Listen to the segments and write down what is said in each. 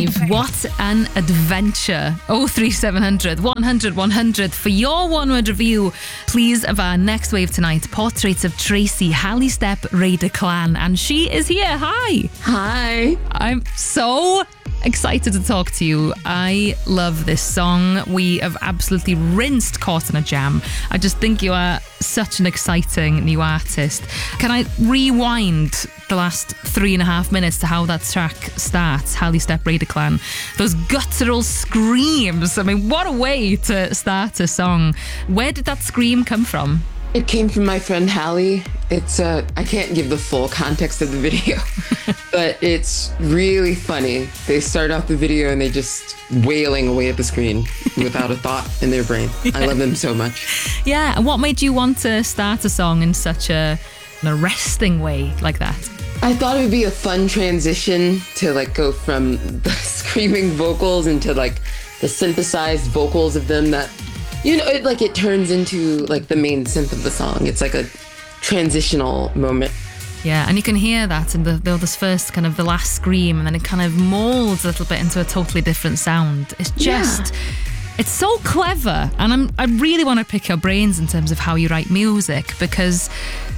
live. What an adventure. 03700 100 100 for your one-word review, please, of our next wave tonight, Portraits of Tracy, Hallie Step, Raider Clan. And she is here. Hi. Hi. I'm so excited to talk to you. I love this song. We have absolutely rinsed Caught in a Jam. I just think you are such an exciting new artist. Can I rewind the last 3.5 minutes to how that track starts? Hallie Step, Raider Clan. Those guttural screams. I mean, what a way to start a song. Where did that scream come from? It came from my friend Hallie. It's I can't give the full context of the video, but it's really funny. They start off the video and they just wailing away at the screen without a thought in their brain. Yeah. I love them so much. Yeah, and what made you want to start a song in such an arresting way like that? I thought it would be a fun transition to like go from the screaming vocals into like the synthesized vocals of them that, you know, it turns into like the main synth of the song. It's like a transitional moment. Yeah, and you can hear that in this first kind of the last scream, and then it kind of molds a little bit into a totally different sound. It's just, It's so clever. And I really want to pick your brains in terms of how you write music, because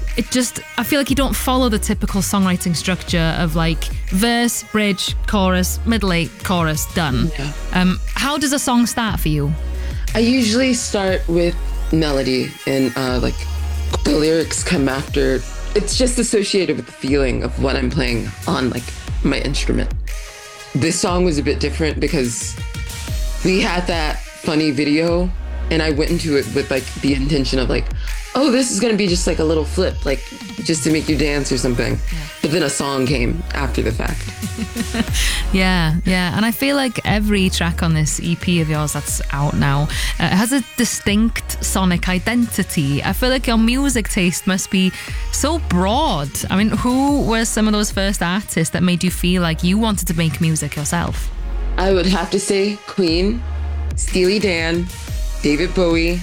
I feel like you don't follow the typical songwriting structure of like verse, bridge, chorus, middle eight, chorus, done. Yeah. How does a song start for you? I usually start with melody, and like the lyrics come after. It's just associated with the feeling of what I'm playing on like my instrument. This song was a bit different because we had that funny video, and I went into it with like the intention of like, oh, this is gonna be just like a little flip, like just to make you dance or something. Yeah. But then a song came after the fact. Yeah. And I feel like every track on this EP of yours that's out now has a distinct sonic identity. I feel like your music taste must be so broad. I mean, who were some of those first artists that made you feel like you wanted to make music yourself? I would have to say Queen, Steely Dan, David Bowie,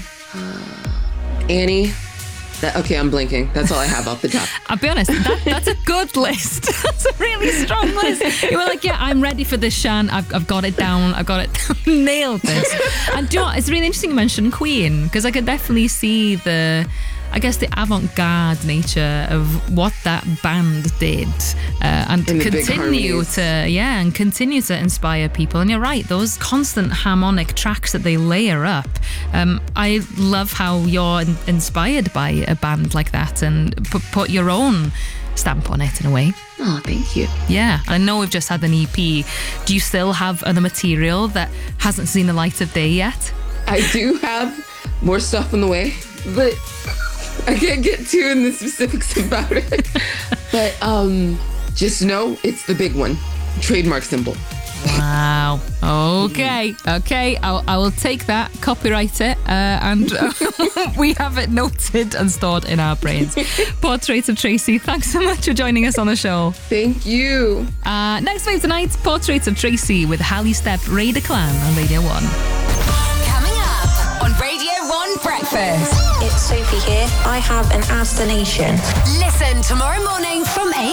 Annie. Okay, I'm blinking. That's all I have off the top. I'll be honest, that's a good list. That's a really strong list. You were like, yeah, I'm ready for this, Shan. I've got it down. I've got it down. Nailed this. And do you know what? It's really interesting you mentioned Queen, because I could definitely see the avant-garde nature of what that band did, and continue to inspire people. And you're right, those constant harmonic tracks that they layer up. I love how you're inspired by a band like that and put your own stamp on it in a way. Oh, thank you. Yeah, I know we've just had an EP. Do you still have other material that hasn't seen the light of day yet? I do have more stuff on the way, but I can't get too in the specifics about it. But just know it's the big one. Trademark symbol. Wow. Okay. I will take that, copyright it, and we have it noted and stored in our brains. Portraits of Tracy, thanks so much for joining us on the show. Thank you. Next wave tonight, Portraits of Tracy with Hallie Step, Raider Clan on Radio 1. Coming up on Radio 1 Breakfast. It's Sophie here. I have an Astonation. Listen tomorrow morning from 8